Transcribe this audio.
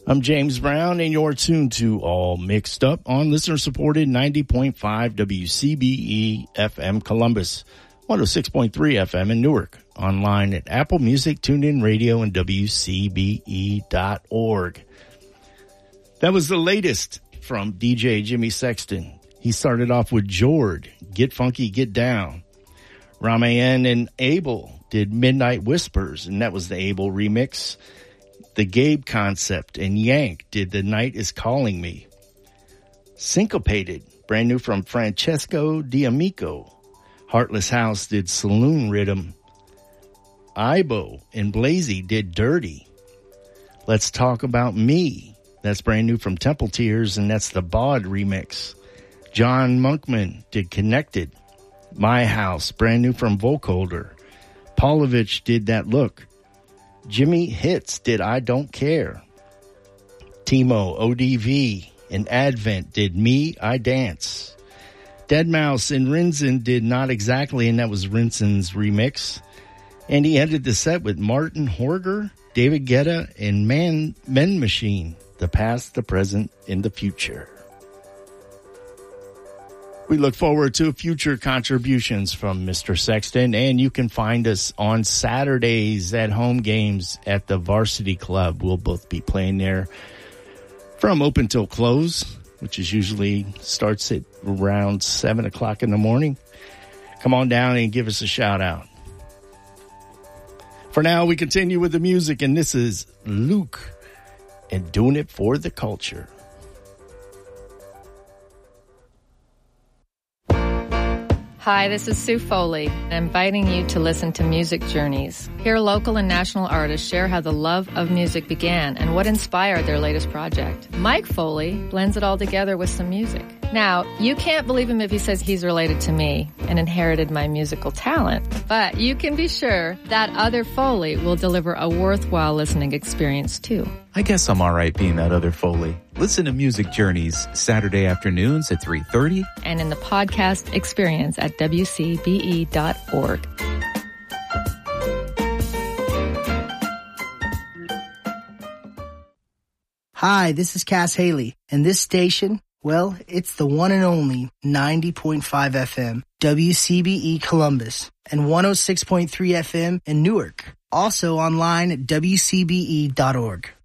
I'm James Brown, and you're tuned to All Mixed Up on listener-supported 90.5 WCBE FM Columbus, 106.3 FM in Newark, online at Apple Music, TuneIn Radio, and WCBE.org. That was the latest from DJ Jimmy Sexton. He started off with Jord, Get Funky, Get Down. Ramayan and Abel did Midnight Whispers, and that was the Abel remix. The Gabe Concept and Yank did The Night Is Calling Me. Syncopated, brand new from Francesco D'Amico. Heartless House did Saloon Rhythm. Ibo and Blazy did Dirty. Let's Talk About Me. That's brand new from Temple Tears, and that's the Bod remix. John Monkman did Connected. My House, brand new from Vocoder. Paulovich did That Look. Jimmy Hits did I Don't Care. Timo, ODV, and Advent did Me, I Dance. Deadmau5 and Rinzen did Not Exactly, and that was Rinzen's remix. And he ended the set with Martin Horger, David Guetta, and Men Machine, The Past, the Present, and the Future. We look forward to future contributions from Mr. Sexton, and you can find us on Saturdays at home games at the Varsity Club. We'll both be playing there from open till close, which is usually starts at around 7 o'clock in the morning. Come on down and give us a shout out. For now, we continue with the music, and this is Luke and Doing It for the Culture. Hi, this is Sue Foley, inviting you to listen to Music Journeys. Here, local and national artists share how the love of music began and what inspired their latest project. Mike Foley blends it all together with some music. Now, you can't believe him if he says he's related to me and inherited my musical talent, but you can be sure that other Foley will deliver a worthwhile listening experience too. I guess I'm all right being that other Foley. Listen to Music Journeys Saturday afternoons at 3:30. And in the podcast experience at WCBE.org. Hi, this is Cass Haley, and this station, well, it's the one and only 90.5 FM, WCBE Columbus, and 106.3 FM in Newark. Also online at WCBE.org.